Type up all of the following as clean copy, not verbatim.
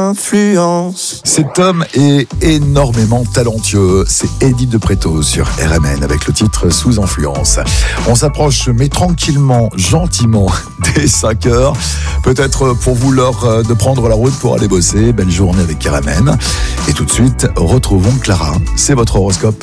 influence. Cet homme est énormément talentueux. C'est Eddie De Pretto sur RMN avec le titre Sous influence. On s'approche mais tranquillement, gentiment des 5 heures. Peut-être pour vous l'heure de prendre la route pour aller bosser. Belle journée avec RMN. Et tout de suite, retrouvons Clara. C'est votre horoscope.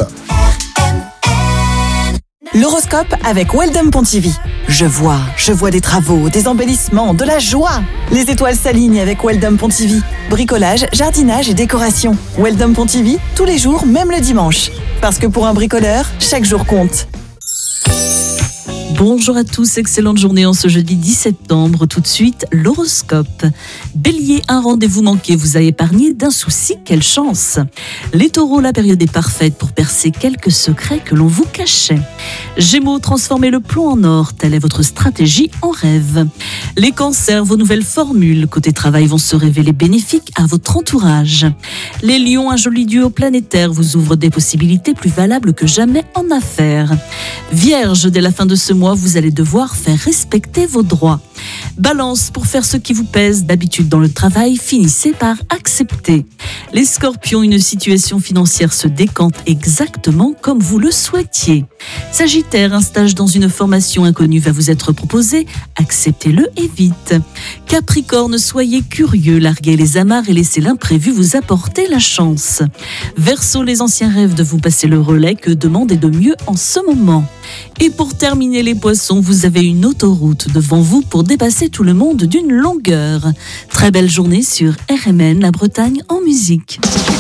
L'horoscope avec Weldom Pontivy. Je vois des travaux, des embellissements, de la joie. Les étoiles s'alignent avec Weldom Pontivy. Bricolage, jardinage et décoration. Weldom Pontivy, tous les jours, même le dimanche. Parce que pour un bricoleur, chaque jour compte. Bonjour à tous, excellente journée en ce jeudi 10 septembre. Tout de suite, l'horoscope. Bélier, un rendez-vous manqué vous a épargné d'un souci, quelle chance. Les taureaux, la période est parfaite pour percer quelques secrets que l'on vous cachait. Gémeaux, transformez le plomb en or, telle est votre stratégie en rêve. Les cancers, vos nouvelles formules côté travail vont se révéler bénéfiques à votre entourage. Les lions, un joli duo planétaire vous ouvre des possibilités plus valables que jamais en affaires. Vierge, dès la fin de ce mois, vous allez devoir faire respecter vos droits. Balance, pour faire ce qui vous pèse d'habitude dans le travail, finissez par accepter. Les scorpions, une situation financière se décante exactement comme vous le souhaitiez. Sagittaire, un stage dans une formation inconnue va vous être proposé, acceptez-le et vite. Capricorne, soyez curieux, larguez les amarres et laissez l'imprévu vous apporter la chance. Verseau, les anciens rêves de vous passer le relais, que demander de mieux en ce moment. Et pour terminer les poissons, vous avez une autoroute devant vous pour dépasser tout le monde d'une longueur. Très belle journée sur RMN, la Bretagne en musique.